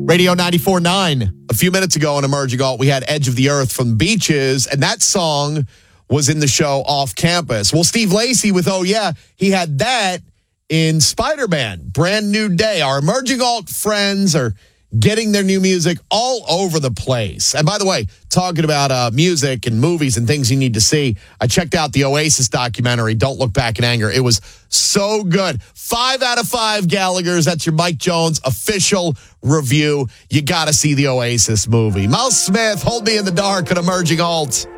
Radio 94.9. A few minutes ago on Emerging Alt, we had Edge of the Earth from Beaches, and that song was in the show Off Campus. Well, Steve Lacy with Oh Yeah, he had that in Spider-Man, Brand New Day. Our Emerging Alt friends are getting their new music all over the place. And by the way, talking about music and movies and things you need to see, I checked out the Oasis documentary, Don't Look Back in Anger. It was so good. 5 out of 5 Gallagher's. That's your Mike Jones official review. You got to see the Oasis movie. Mel Smith, Hold Me in the Dark on Emerging Alt.